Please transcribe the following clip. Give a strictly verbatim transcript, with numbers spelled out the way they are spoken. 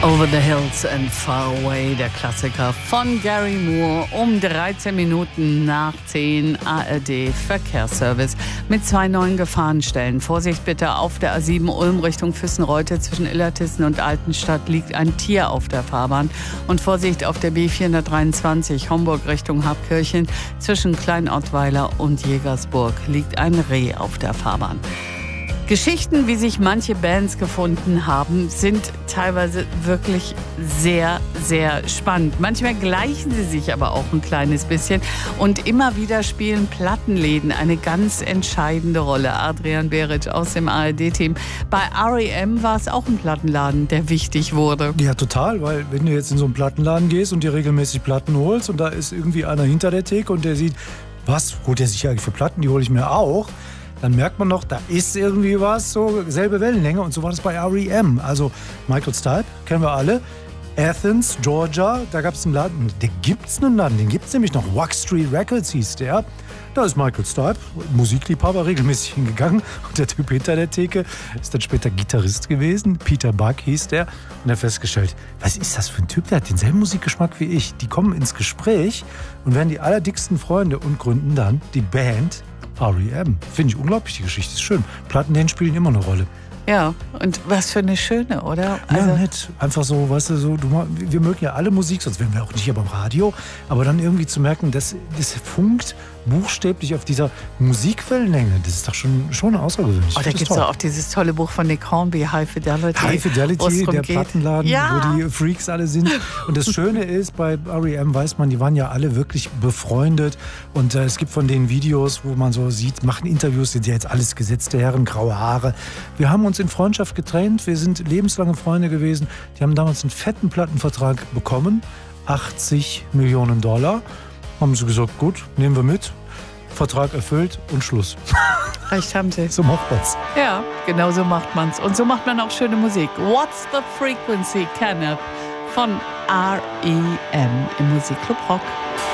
Over the Hills and Far Away, der Klassiker von Gary Moore, um dreizehn Minuten nach zehn, A R D Verkehrsservice mit zwei neuen Gefahrenstellen. Vorsicht bitte, auf der A sieben Ulm Richtung Füssenreute zwischen Illertissen und Altenstadt liegt ein Tier auf der Fahrbahn. Und Vorsicht auf der B vierhundertdreiundzwanzig Homburg Richtung Habkirchen zwischen Kleinottweiler und Jägersburg liegt ein Reh auf der Fahrbahn. Geschichten, wie sich manche Bands gefunden haben, sind teilweise wirklich sehr, sehr spannend. Manchmal gleichen sie sich aber auch ein kleines bisschen. Und immer wieder spielen Plattenläden eine ganz entscheidende Rolle. Adrian Beric aus dem A R D-Team. Bei R E M war es auch ein Plattenladen, der wichtig wurde. Ja, total, weil wenn du jetzt in so einen Plattenladen gehst und dir regelmäßig Platten holst und da ist irgendwie einer hinter der Theke und der sieht, was holt der sich eigentlich für Platten, die hole ich mir auch. Dann merkt man noch, da ist irgendwie was, so selbe Wellenlänge. Und so war das bei R E M. Also Michael Stipe, kennen wir alle. Athens, Georgia, da gab es einen Laden. Da gibt es einen Laden, den gibt es nämlich noch. Wax Street Records hieß der. Da ist Michael Stipe, Musikliebhaber, regelmäßig hingegangen. Und der Typ hinter der Theke ist dann später Gitarrist gewesen. Peter Buck hieß der. Und er hat festgestellt, was ist das für ein Typ? Der hat denselben Musikgeschmack wie ich. Die kommen ins Gespräch und werden die allerdicksten Freunde und gründen dann die Band R E M. Finde ich unglaublich, die Geschichte ist schön. Plattenläden spielen immer eine Rolle. Ja, und was für eine schöne, oder? Also ja, nett. Einfach so, weißt du, so, du, wir mögen ja alle Musik, sonst wären wir auch nicht hier beim Radio. Aber dann irgendwie zu merken, dass das funkt buchstäblich auf dieser Musikwellenlänge. Das ist doch schon, schon außergewöhnlich. Oh, da gibt es auch dieses tolle Buch von Nick Hornby, High Fidelity. High Fidelity, der geht. Plattenladen, ja. wo die Freaks alle sind. Und das Schöne ist, bei R E M weiß man, die waren ja alle wirklich befreundet. Und äh, es gibt von den Videos, wo man so sieht, machen Interviews, sind ja jetzt alles gesetzte Herren, graue Haare. Wir haben uns in Freundschaft getrennt, wir sind lebenslange Freunde gewesen. Die haben damals einen fetten Plattenvertrag bekommen, achtzig Millionen Dollar. Haben sie gesagt, gut, nehmen wir mit. Vertrag erfüllt und Schluss. Recht haben sie. So macht man's. Ja, genau so macht man's. Und so macht man auch schöne Musik. What's the Frequency, Kenneth von R E M im Musikclub Rock.